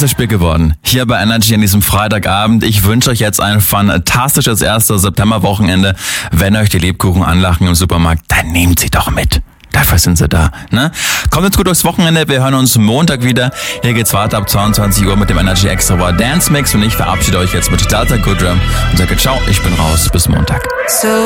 klasse Spiel geworden. Hier bei Energy an diesem Freitagabend. Ich wünsche euch jetzt ein fantastisches 1. September-Wochenende. Wenn euch die Lebkuchen anlachen im Supermarkt, dann nehmt sie doch mit. Dafür sind sie da, ne? Kommt jetzt gut durchs Wochenende. Wir hören uns Montag wieder. Hier geht's weiter ab 22 Uhr mit dem Energy Extra War Dance Mix. Und ich verabschiede euch jetzt mit Delta Goodrum und sage ciao, ich bin raus. Bis Montag.